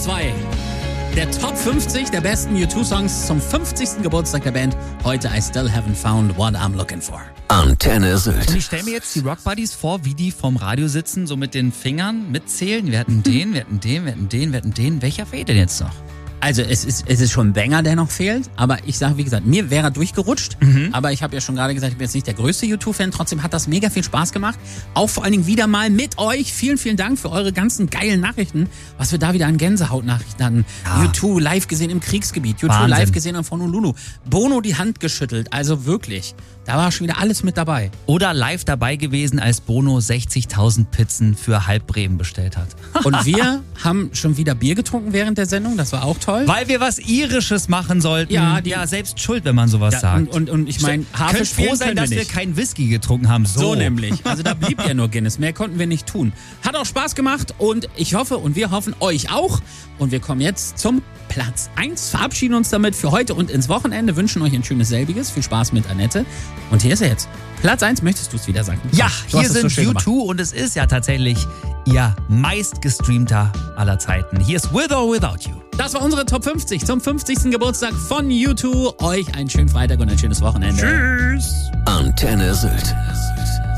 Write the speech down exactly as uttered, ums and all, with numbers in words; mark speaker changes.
Speaker 1: zwei. Der Top fünfzig der besten U zwei Songs zum fünfzigsten Geburtstag der Band. Heute I Still Haven't Found What I'm Looking For.
Speaker 2: Antenne Sylt.
Speaker 3: Und ich stelle mir jetzt die Rock Buddies vor, wie die vorm Radio sitzen, so mit den Fingern mitzählen. Wir hatten den, wir hatten den, wir hatten den, wir hatten den. Welcher fehlt denn jetzt noch?
Speaker 1: Also es ist, es ist schon ein Banger, der noch fehlt, aber ich sage, wie gesagt, mir wäre er durchgerutscht, mhm. aber ich habe ja schon gerade gesagt, ich bin jetzt nicht der größte U zwei Fan, trotzdem hat das mega viel Spaß gemacht, auch vor allen Dingen wieder mal mit euch. Vielen, vielen Dank für eure ganzen geilen Nachrichten, was wir da wieder an Gänsehautnachrichten hatten. Ja. U zwei live gesehen im Kriegsgebiet, U zwei
Speaker 3: Wahnsinn.
Speaker 1: live gesehen in Honolulu, Bono die Hand geschüttelt, also wirklich, da war schon wieder alles mit dabei.
Speaker 3: Oder live dabei gewesen, als Bono sechzigtausend Pizzen für halb Bremen bestellt hat.
Speaker 1: Und wir haben schon wieder Bier getrunken während der Sendung, das war auch toll.
Speaker 3: Weil wir was Irisches machen sollten.
Speaker 1: Ja, die,
Speaker 3: ja selbst schuld, wenn man sowas
Speaker 1: ja,
Speaker 3: sagt.
Speaker 1: Und, und, und ich meine, Hafer
Speaker 3: Könnt froh sein, dass wir, wir keinen Whisky getrunken haben. So.
Speaker 1: so nämlich. Also da blieb ja nur Guinness. Mehr konnten wir nicht tun. Hat auch Spaß gemacht und ich hoffe und wir hoffen euch auch. Und wir kommen jetzt zum Platz eins. Verabschieden uns damit für heute und ins Wochenende. Wünschen euch ein schönes selbiges. Viel Spaß mit Annette. Und hier ist er jetzt. Platz eins, möchtest du es wieder sagen?
Speaker 3: Ja,
Speaker 1: du
Speaker 3: hier sind so U zwei und es ist ja tatsächlich ihr meistgestreamter aller Zeiten. Hier ist With or Without You.
Speaker 1: Das war unsere Top fünfzig zum fünfzigsten Geburtstag von U zwei. Euch einen schönen Freitag und ein schönes Wochenende.
Speaker 3: Tschüss.
Speaker 2: Antenne Sylt.